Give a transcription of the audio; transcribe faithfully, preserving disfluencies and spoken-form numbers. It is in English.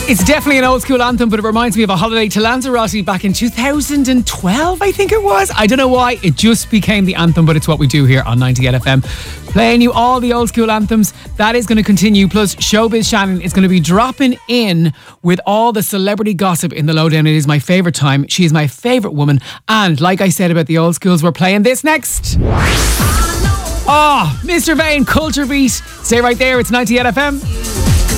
It's definitely an old school anthem, but it reminds me of a holiday to Lanzarote back in two thousand twelve, I think it was. I don't know why, it just became the anthem, but it's what we do here on ninety F M. Playing you all the old school anthems. That is going to continue. Plus, Showbiz Shannon is going to be dropping in with all the celebrity gossip in the lowdown. It is my favourite time. She is my favourite woman. And like I said about the old schools, we're playing this next. Oh, Mister Vane, Culture Beat. Stay right there. It's ninety F M.